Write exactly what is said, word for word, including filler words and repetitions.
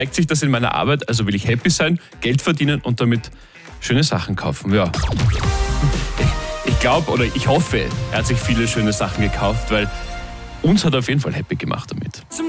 Zeigt sich das in meiner Arbeit, also will ich happy sein, Geld verdienen und damit schöne Sachen kaufen. Ja. Ich glaube oder ich hoffe, er hat sich viele schöne Sachen gekauft, weil uns hat er auf jeden Fall happy gemacht damit.